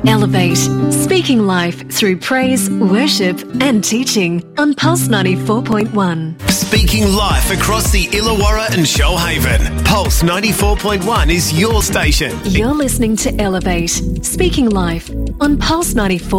Elevate, speaking life through praise, worship and teaching on Pulse 94.1. Speaking life across the Illawarra and Shoalhaven. Pulse 94.1 is your station. You're listening to Elevate, speaking life on Pulse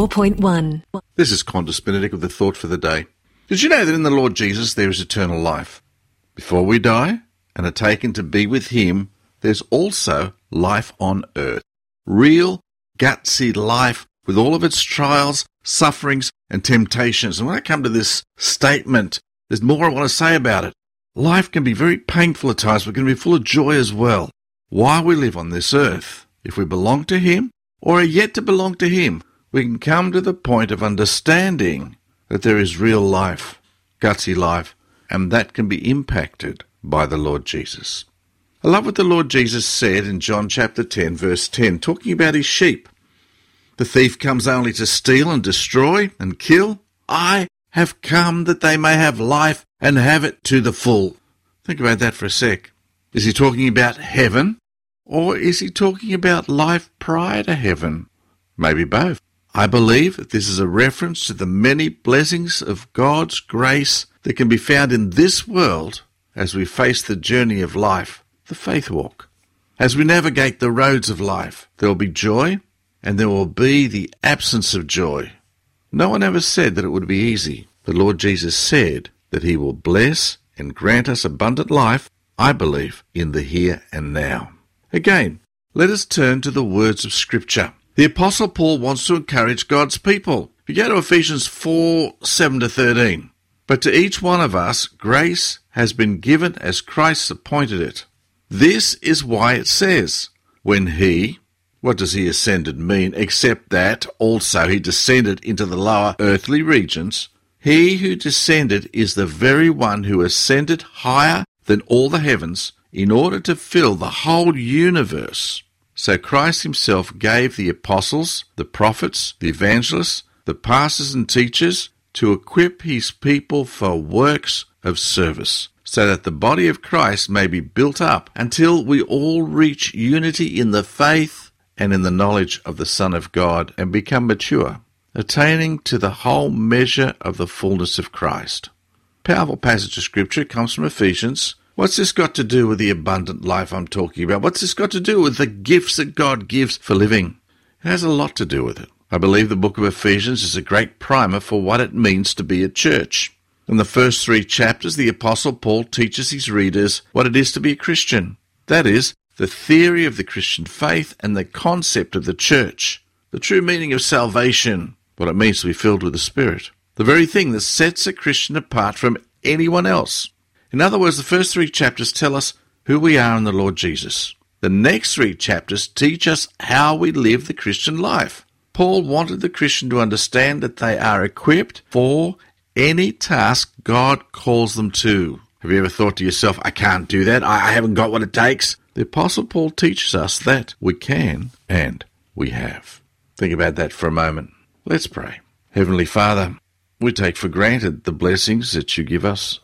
94.1. This is Qantas Benedict with the thought for the day. Did you know that in the Lord Jesus there is eternal life? Before we die and are taken to be with Him, there's also life on earth. Real, gutsy life with all of its trials, sufferings and temptations. And when I come to this statement, there's more I want to say about it. Life can be very painful at times, but it can be full of joy as well. While we live on this earth, if we belong to Him or are yet to belong to Him, we can come to the point of understanding that there is real life, gutsy life, and that can be impacted by the Lord Jesus. I love what the Lord Jesus said in John chapter 10, verse 10, talking about His sheep. The thief comes only to steal and destroy and kill. I have come that they may have life and have it to the full. Think about that for a sec. Is He talking about heaven, or is He talking about life prior to heaven? Maybe both. I believe that this is a reference to the many blessings of God's grace that can be found in this world as we face the journey of life, the faith walk. As we navigate the roads of life, there will be joy and there will be the absence of joy. No one ever said that it would be easy. The Lord Jesus said that He will bless and grant us abundant life, I believe, in the here and now. Again, let us turn to the words of Scripture. The Apostle Paul wants to encourage God's people. If you go to Ephesians 4, 7-13, but to each one of us grace has been given as Christ appointed it. This is why it says, when He, what does He ascended mean, except that also He descended into the lower earthly regions? He who descended is the very one who ascended higher than all the heavens in order to fill the whole universe. So Christ Himself gave the apostles, the prophets, the evangelists, the pastors and teachers to equip His people for works of service, so that the body of Christ may be built up until we all reach unity in the faith and in the knowledge of the Son of God and become mature, attaining to the whole measure of the fullness of Christ. Powerful passage of Scripture comes from Ephesians. What's this got to do with the abundant life I'm talking about? What's this got to do with the gifts that God gives for living? It has a lot to do with it. I believe the book of Ephesians is a great primer for what it means to be a church. In the first 3 chapters, the Apostle Paul teaches his readers what it is to be a Christian. That is, the theory of the Christian faith and the concept of the church, the true meaning of salvation, what it means to be filled with the Spirit, the very thing that sets a Christian apart from anyone else. In other words, the first 3 chapters tell us who we are in the Lord Jesus. The next 3 chapters teach us how we live the Christian life. Paul wanted the Christian to understand that they are equipped for any task God calls them to. Have you ever thought to yourself, I can't do that, I haven't got what it takes? The Apostle Paul teaches us that we can and we have. Think about that for a moment. Let's pray. Heavenly Father, we take for granted the blessings that You give us